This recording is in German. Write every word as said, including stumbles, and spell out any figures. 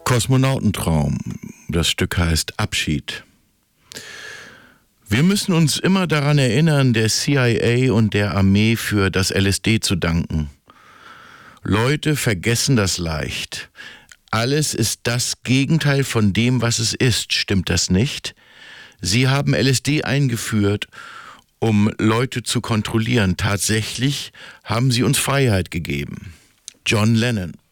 Kosmonautentraum. Das Stück heißt Abschied. Wir müssen uns immer daran erinnern, der C I A und der Armee für das L S D zu danken. Leute vergessen das leicht. Alles ist das Gegenteil von dem, was es ist. Stimmt das nicht? Sie haben L S D eingeführt, um Leute zu kontrollieren. Tatsächlich haben sie uns Freiheit gegeben. John Lennon.